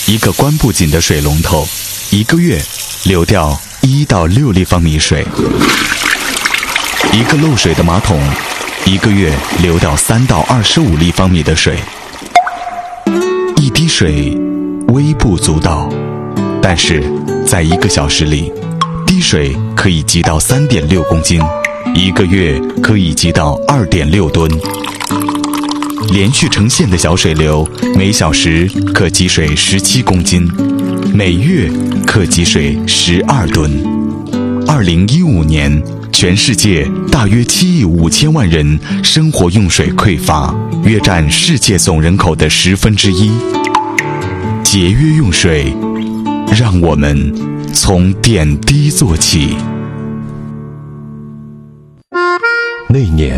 一个关不紧的水龙头，1个月流掉1到6立方米水；一个漏水的马桶，1个月流掉3到25立方米的水。一滴水微不足道，但是在1个小时里，滴水可以积到3.6公斤，1个月可以积到2.6吨。连续成线的小水流，每小时可积水17公斤，每月可积水12吨。2015年，全世界大约7亿5千万人生活用水匮乏，约占世界总人口的1/10。节约用水，让我们从点滴做起。 那年